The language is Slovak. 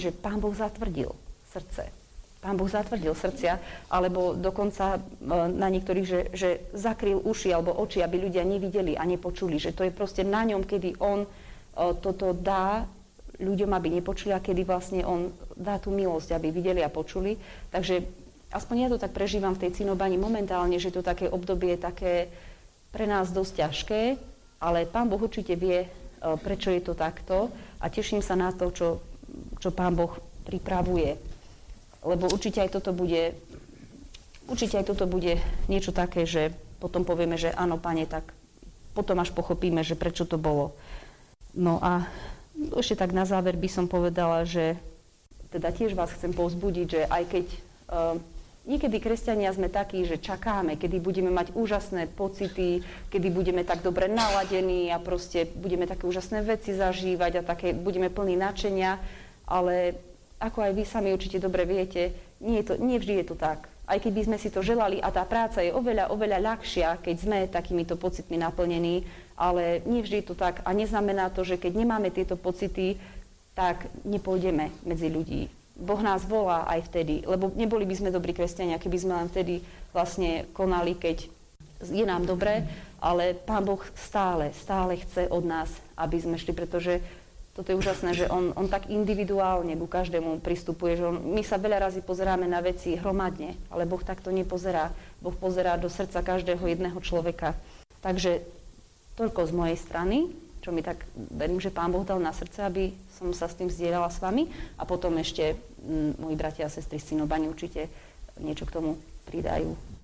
že Pán Boh zatvrdil srdce. Pán Boh zatvrdil srdcia, alebo dokonca na niektorých, že zakryl uši alebo oči, aby ľudia nevideli a nepočuli. Že to je proste na ňom, kedy on toto dá ľuďom, aby nepočuli a kedy vlastne on dá tú milosť, aby videli a počuli. Takže aspoň ja to tak prežívam v tej Cinobani momentálne, že to také obdobie je také pre nás dosť ťažké, ale Pán Boh určite vie, prečo je to takto a teším sa na to, čo Pán Boh pripravuje. Lebo určite aj toto bude niečo také, že potom povieme, že áno, Pane, tak potom až pochopíme, že prečo to bolo. No a ešte tak na záver by som povedala, že teda tiež vás chcem povzbudiť, že aj keď niekedy kresťania sme takí, že čakáme, kedy budeme mať úžasné pocity, kedy budeme tak dobre naladení a proste budeme také úžasné veci zažívať a také budeme plní nadšenia, ale ako aj vy sami určite dobre viete, nie vždy je to tak. Aj keď by sme si to želali a tá práca je oveľa, oveľa ľahšia, keď sme takýmito pocitmi naplnení, ale nie vždy je to tak a neznamená to, že keď nemáme tieto pocity, tak nepôjdeme medzi ľudí. Boh nás volá aj vtedy, lebo neboli by sme dobrí kresťania, keby sme len vtedy vlastne konali, keď je nám dobre, ale Pán Boh stále chce od nás, aby sme šli, pretože toto je úžasné, že on tak individuálne ku každému pristupuje, že my sa veľa razy pozeráme na veci hromadne, ale Boh takto nepozerá. Boh pozerá do srdca každého jedného človeka. Takže toľko z mojej strany, čo mi tak verím, že Pán Boh dal na srdce, aby som sa s tým zdieľala s vami. A potom ešte moji bratia a sestry z Cinobani určite niečo k tomu pridajú.